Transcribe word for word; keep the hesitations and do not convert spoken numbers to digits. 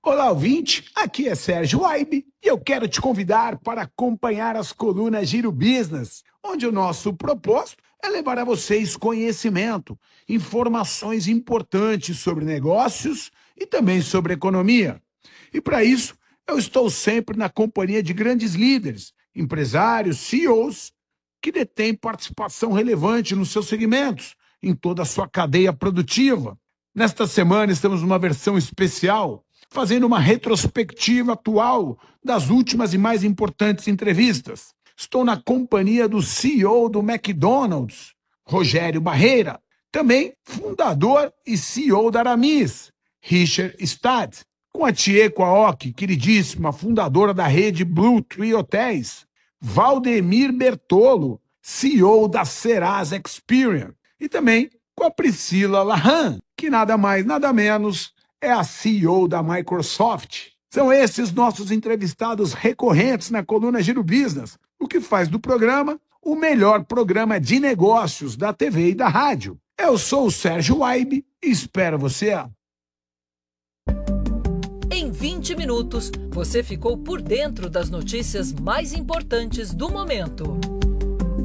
Olá, ouvinte, aqui é Sérgio Waibe e eu quero te convidar para acompanhar as colunas Giro Business, onde o nosso propósito é levar a vocês conhecimento, informações importantes sobre negócios e também sobre economia. E para isso, eu estou sempre na companhia de grandes líderes, empresários, C E Os, que detêm participação relevante nos seus segmentos, em toda a sua cadeia produtiva. Nesta semana, estamos numa versão especial, fazendo uma retrospectiva atual das últimas e mais importantes entrevistas. Estou na companhia do C E O do McDonald's, Rogério Barreira, também fundador e C E O da Aramis, Richard Stad, com a Tieko Aoki, queridíssima, fundadora da rede Blue Tree Hotéis, Valdemir Bertolo, C E O da Serasa Experian, e também com a Priscila Lahan, que nada mais, nada menos é a C E O da Microsoft. São esses nossos entrevistados recorrentes na coluna Giro Business, o que faz do programa o melhor programa de negócios da T V e da rádio. Eu sou o Sérgio Waibe e espero você. Em vinte minutos, você ficou por dentro das notícias mais importantes do momento.